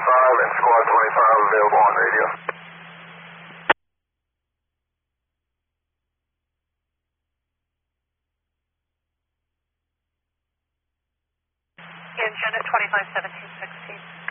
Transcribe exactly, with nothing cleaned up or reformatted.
twenty-five and Squad twenty-five available on radio. Engine at twenty-five seventeen sixteen.